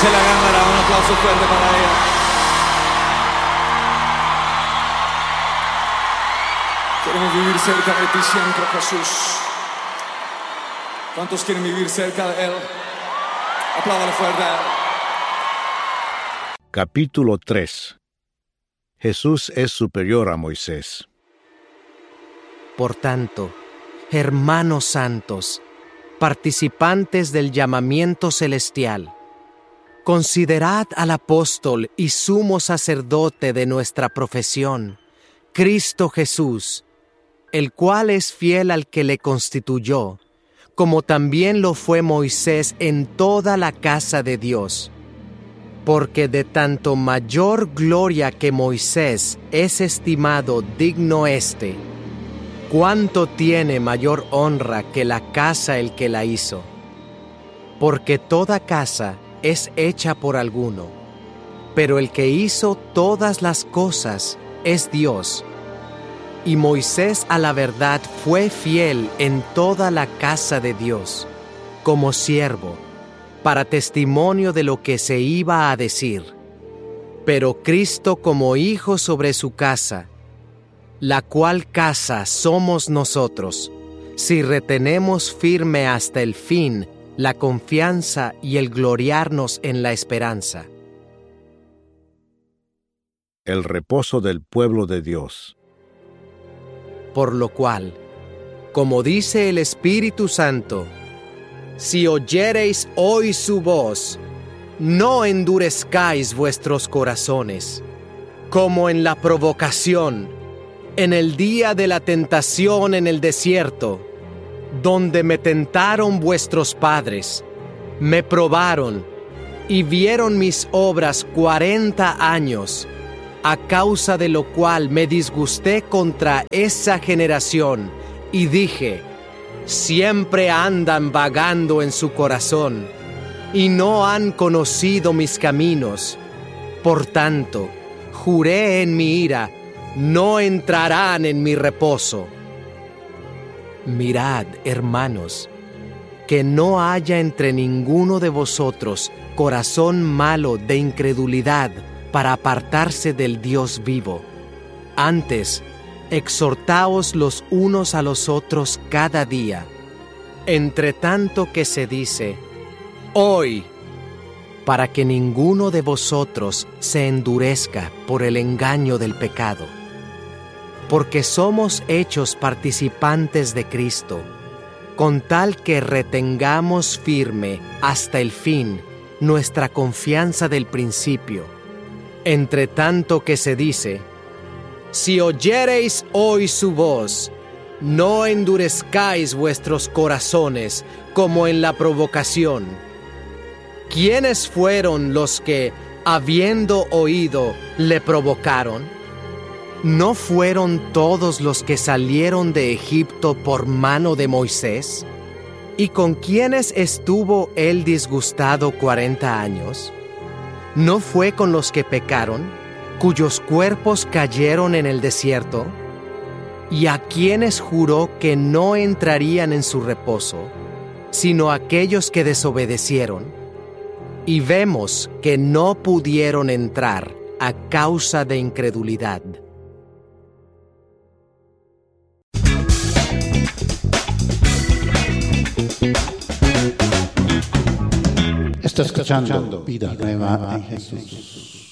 se la ganará. Un aplauso fuerte para ella. Queremos vivir cerca de ti siempre, Jesús. ¿Cuántos quieren vivir cerca de Él? Apláudale fuerte a Él. Capítulo 3. Jesús es superior a Moisés. Por tanto, hermanos santos, participantes del llamamiento celestial, considerad al apóstol y sumo sacerdote de nuestra profesión, Cristo Jesús, el cual es fiel al que le constituyó, como también lo fue Moisés en toda la casa de Dios. Porque de tanto mayor gloria que Moisés es estimado digno éste, cuánto tiene mayor honra que la casa el que la hizo. Porque toda casa es hecha por alguno, pero el que hizo todas las cosas es Dios. Y Moisés a la verdad fue fiel en toda la casa de Dios, como siervo, para testimonio de lo que se iba a decir. Pero Cristo como hijo sobre su casa, la cual casa somos nosotros, si retenemos firme hasta el fin la confianza y el gloriarnos en la esperanza. El reposo del pueblo de Dios. Por lo cual, como dice el Espíritu Santo, si oyereis hoy su voz, no endurezcáis vuestros corazones, como en la provocación, en el día de la tentación en el desierto, donde me tentaron vuestros padres, me probaron y vieron mis obras 40 años, a causa de lo cual me disgusté contra esa generación y dije, siempre andan vagando en su corazón y no han conocido mis caminos. Por tanto, juré en mi ira, no entrarán en mi reposo. Mirad, hermanos, que no haya entre ninguno de vosotros corazón malo de incredulidad para apartarse del Dios vivo. Antes, exhortaos los unos a los otros cada día, entre tanto que se dice, hoy, para que ninguno de vosotros se endurezca por el engaño del pecado. Porque somos hechos participantes de Cristo, con tal que retengamos firme hasta el fin nuestra confianza del principio. Entre tanto que se dice, si oyereis hoy su voz, no endurezcáis vuestros corazones como en la provocación. ¿Quiénes fueron los que, habiendo oído, le provocaron? ¿No fueron todos los que salieron de Egipto por mano de Moisés? ¿Y con quiénes estuvo él disgustado 40 años? ¿No fue con los que pecaron, cuyos cuerpos cayeron en el desierto? ¿Y a quienes juró que no entrarían en su reposo, sino aquellos que desobedecieron? Y vemos que no pudieron entrar a causa de incredulidad. Está escuchando Vida Nueva en Jesús.